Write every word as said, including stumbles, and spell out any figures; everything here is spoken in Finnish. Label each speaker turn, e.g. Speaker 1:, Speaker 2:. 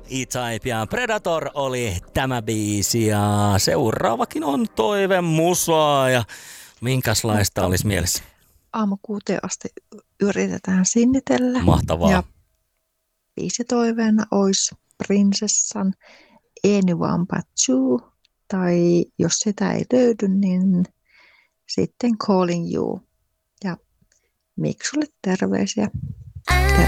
Speaker 1: E-Type ja Predator oli tämä biisi ja seuraavakin on toivemusaa ja minkälaista olisi mielessä?
Speaker 2: Aamu kuuteen asti yritetään sinnitellä.
Speaker 1: Mahtavaa.
Speaker 2: Ja biisi toiveena olisi Prinsessan Anyone But You, tai jos sitä ei löydy, niin sitten Calling You. Ja Miksulle terveisiä. Terveisiä.